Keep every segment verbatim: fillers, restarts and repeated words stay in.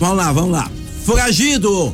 Vamos lá, vamos lá. Foragido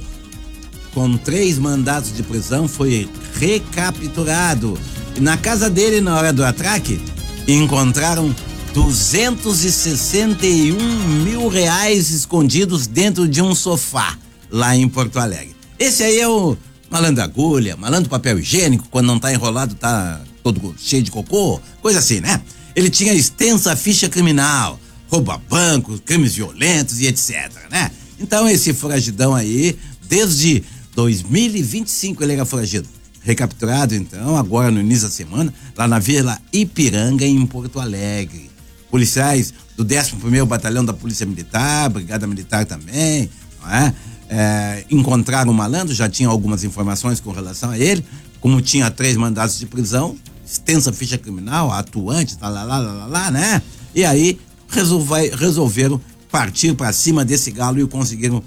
com três mandatos de prisão foi recapturado. E na casa dele, na hora do atraque, encontraram duzentos e sessenta e um mil reais escondidos dentro de um sofá, lá em Porto Alegre. Esse aí é o malandro agulha, malandro papel higiênico, quando não tá enrolado tá todo cheio de cocô, coisa assim, né? Ele tinha extensa ficha criminal, roubo a bancos, crimes violentos e etc, né? Então esse foragidão aí, desde dois mil e vinte e cinco ele era foragido. Recapturado então, agora no início da semana, lá na Vila Ipiranga, em Porto Alegre. Policiais do décimo primeiro Batalhão da Polícia Militar, Brigada Militar também, não é? É, encontraram o malandro, já tinha algumas informações com relação a ele, como tinha três mandatos de prisão, extensa ficha criminal, atuante, tá lá, lá, lá, lá, né? E aí resolve, resolveram partir para cima desse galo e conseguiram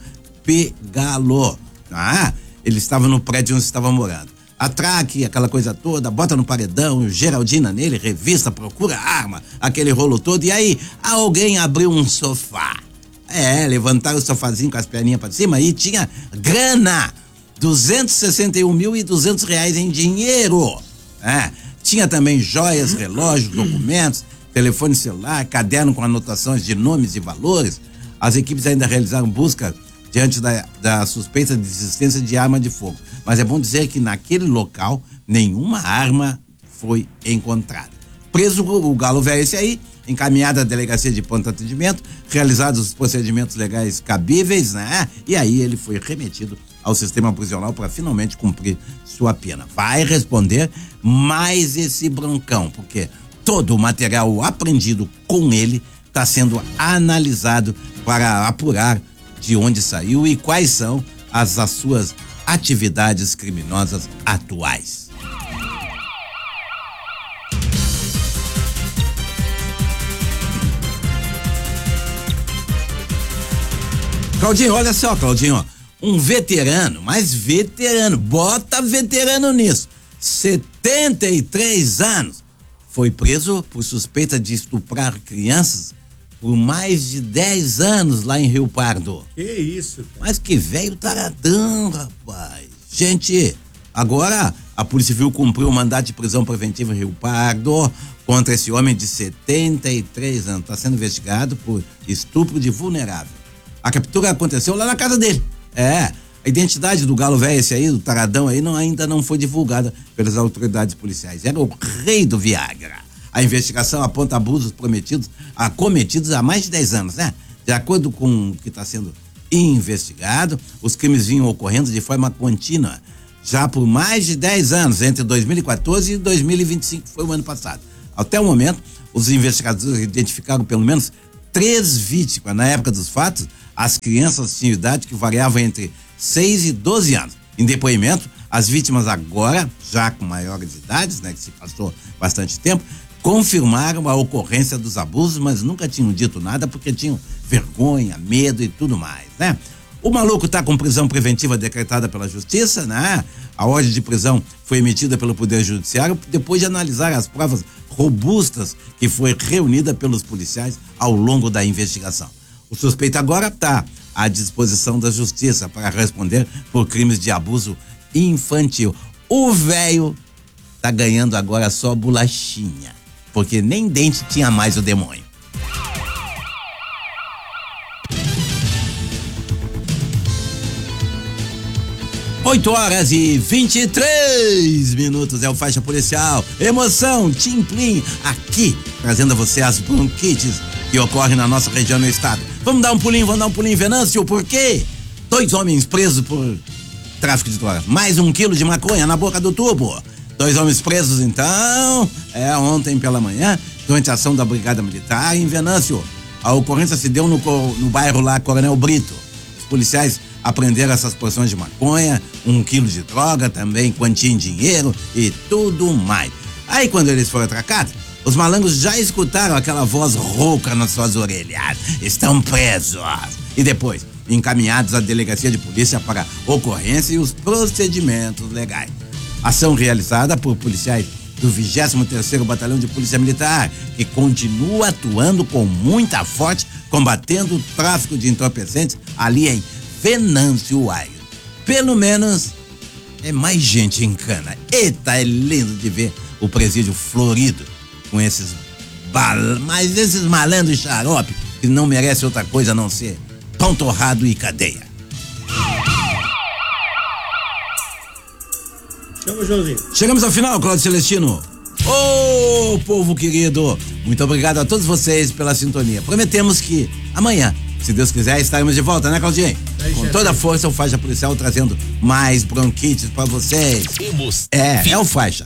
pegá-lo. Ah, ele estava no prédio onde estava morando. Atraque, aquela coisa toda, bota no paredão, Geraldina nele, revista, procura arma, aquele rolo todo, e aí alguém abriu um sofá. É, levantaram o sofazinho com as perninhas pra cima e tinha grana, duzentos e sessenta e um mil e duzentos reais em dinheiro. É, tinha também joias, relógios, documentos, telefone celular, caderno com anotações de nomes e valores. As equipes ainda realizaram busca diante da, da suspeita de existência de arma de fogo. Mas é bom dizer que naquele local nenhuma arma foi encontrada. Preso o galo velho esse aí, encaminhado à delegacia de pronto atendimento, realizados os procedimentos legais cabíveis, né? E aí ele foi remetido ao sistema prisional para finalmente cumprir sua pena. Vai responder mais esse broncão, porque todo o material apreendido com ele está sendo analisado para apurar de onde saiu e quais são as, as suas atividades criminosas atuais. Claudinho, olha só, Claudinho, um veterano, mas veterano, bota veterano nisso, setenta e três anos, foi preso por suspeita de estuprar crianças por mais de dez anos lá em Rio Pardo. Que isso, cara? Mas que velho taradão, rapaz. Gente, agora a Polícia Civil cumpriu o mandato de prisão preventiva em Rio Pardo contra esse homem de setenta e três anos. Está sendo investigado por estupro de vulnerável. A captura aconteceu lá na casa dele. É, a identidade do galo velho esse aí, do taradão aí, não, ainda não foi divulgada pelas autoridades policiais. Era o rei do Viagra. A investigação aponta abusos prometidos, a cometidos há mais de dez anos, né? De acordo com o que está sendo investigado, os crimes vinham ocorrendo de forma contínua, já por mais de dez anos, entre dois mil e quatorze e dois mil e vinte e cinco, que foi o ano passado. Até o momento, os investigadores identificaram pelo menos três vítimas. Na época dos fatos, as crianças tinham idade que variava entre seis e doze anos. Em depoimento, as vítimas agora, já com maiores idades, né, que se passou bastante tempo, confirmaram a ocorrência dos abusos, mas nunca tinham dito nada porque tinham vergonha, medo e tudo mais, né? O maluco tá com prisão preventiva decretada pela justiça, né? A ordem de prisão foi emitida pelo Poder Judiciário depois de analisar as provas robustas que foi reunida pelos policiais ao longo da investigação. O suspeito agora tá à disposição da justiça para responder por crimes de abuso infantil. O velho tá ganhando agora só bolachinha, porque nem dente tinha mais o demônio. oito horas e vinte e três minutos é o Faixa Policial. Emoção, Tim Plim, aqui, trazendo a você as bronquites que ocorrem na nossa região no estado. Vamos dar um pulinho, vamos dar um pulinho, Venâncio, por quê? Dois homens presos por tráfico de drogas, mais um quilo de maconha na boca do tubo. Dois homens presos, então, é ontem pela manhã, durante a ação da Brigada Militar em Venâncio. A ocorrência se deu no, no bairro lá, Coronel Brito. Os policiais apreenderam essas porções de maconha, um quilo de droga, também quantia em dinheiro e tudo mais. Aí, quando eles foram atracados, os malangos já escutaram aquela voz rouca nas suas orelhas. Estão presos. E depois, encaminhados à delegacia de polícia para ocorrência e os procedimentos legais. Ação realizada por policiais do vigésimo terceiro Batalhão de Polícia Militar, que continua atuando com muita forte, combatendo o tráfico de entorpecentes ali em Venâncio Aires. Pelo menos é mais gente em Cana. Eita, é lindo de ver o presídio florido com esses bal... mas esses malandros xarope que não merece outra coisa a não ser pão torrado e cadeia. Chama, Joãozinho. Chegamos ao final, Cláudio Celestino. Ô, oh, povo querido, muito obrigado a todos vocês pela sintonia. Prometemos que amanhã, se Deus quiser, estaremos de volta, né, Claudinho? É, com toda a força, o Faixa Policial trazendo mais bronquites pra vocês. É, é o Faixa.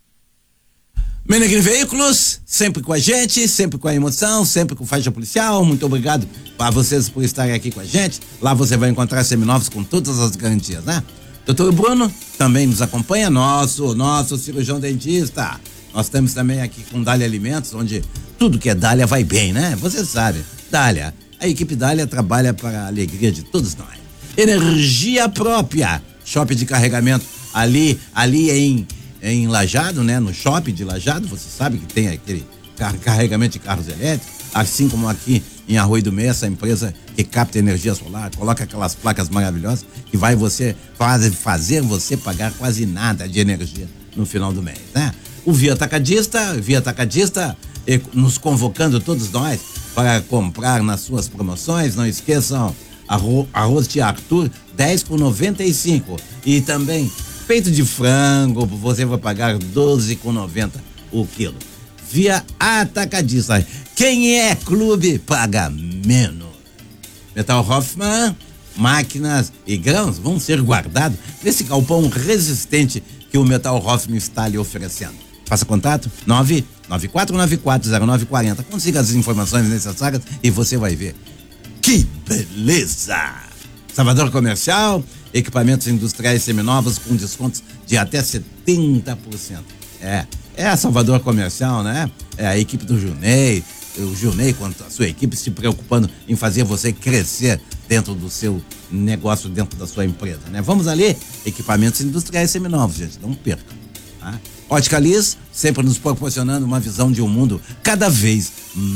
Menegrin Veículos, sempre com a gente, sempre com a emoção, sempre com Faixa Policial. Muito obrigado a vocês por estarem aqui com a gente. Lá você vai encontrar seminovos com todas as garantias, né? Doutor Bruno também nos acompanha, nosso, nosso cirurgião dentista. Nós temos também aqui com Dália Alimentos, onde tudo que é Dália vai bem, né? Você sabe, Dália, a equipe Dália trabalha para a alegria de todos nós. Energia própria, shopping de carregamento ali, ali em, em Lajado, né? No shopping de Lajado, você sabe que tem aquele car- carregamento de carros elétricos, assim como aqui em Arroio do Meio, essa empresa que capta energia solar, coloca aquelas placas maravilhosas que vai você faz, fazer você pagar quase nada de energia no final do mês, né? O Via Atacadista, Via Atacadista eh, nos convocando todos nós para comprar nas suas promoções. Não esqueçam, arro, arroz de Arthur, dez por noventa e cinco. E também peito de frango, você vai pagar doze por noventa o quilo. Via Atacadista. Quem é clube paga menos. Metal Hoffman, máquinas e grãos vão ser guardados nesse galpão resistente que o Metal Hoffman está lhe oferecendo. Faça contato nove nove quatro nove quatro zero nove quatro zero. Consiga as informações necessárias e você vai ver. Que beleza! Salvador Comercial, equipamentos industriais seminovos com descontos de até setenta por cento. É, é a Salvador Comercial, né? É a equipe do Junei, o Junei com a sua equipe se preocupando em fazer você crescer dentro do seu negócio, dentro da sua empresa, né? Vamos ali, equipamentos industriais seminovos, gente, não percam, tá? Ótica Liz, sempre nos proporcionando uma visão de um mundo cada vez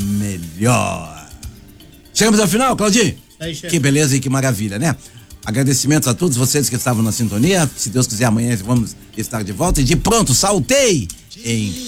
melhor. Chegamos ao final, Claudinho? Aí, que beleza e que maravilha, né? Agradecimentos a todos vocês que estavam na sintonia. Se Deus quiser, amanhã vamos estar de volta. E de pronto, saltei em